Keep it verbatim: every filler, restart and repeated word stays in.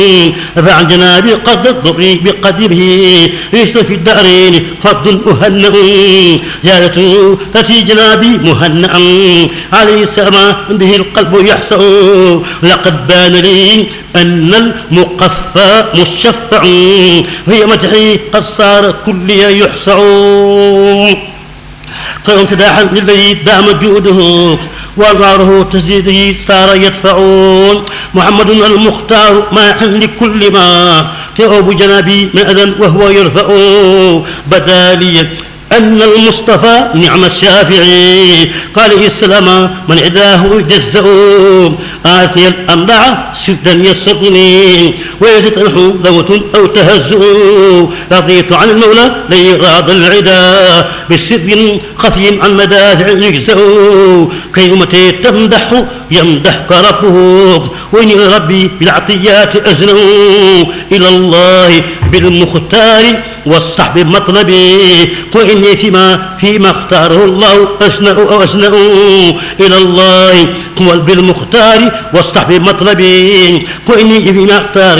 فعن جنابي قد الضر بقدمه ليس في الدارين فضل أهنأ جالته تأتي جنابي مهنأ عليه السلام به القلب يحسأ لقد بان لي أن المقفى مشفع هي مدحي قد صار كلي يحسع خير امتداحا للذي دام جوده وأنواره تزيده صار يدفعون محمد المختار ماح لكل ما يؤوب جنابي من أذى وهو يرفع بدا لي أن المصطفى نعم الشافعي قال السلام من عداه يجزأ آتني الأمدع سدا يسرني ويزد أنه ذوة أو تهزؤ رضيت عن المولى لي راض العدا بسر خفي عن مدافع يجزأ كيومتي تمدح يمدحك ربه وإني ربي بالعطيات أزنو إلى الله بالمختار والصحب مطلبي وإني فيما فيما اختاره الله أسنأ أو أسنأ إلى الله بالمختار والصحب مطلبي وإني فيما اختار